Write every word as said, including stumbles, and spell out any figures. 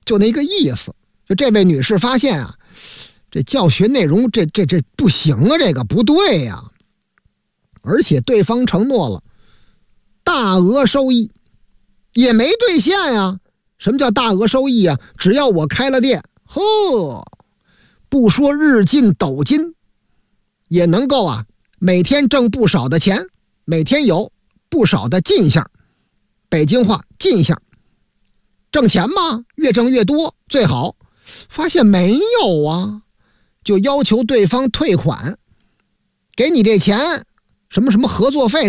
就那个意思。就这位女士发现啊，这教学内容这这这不行啊，这个不对呀、啊。而且对方承诺了大额收益，也没兑现呀。什么叫大额收益啊？只要我开了店，呵，不说日进斗金，也能够啊每天挣不少的钱，每天有不少的进项。北京话进项，挣钱嘛，越挣越多最好。发现没有啊，就要求对方退款，给你这钱，什么什么合作费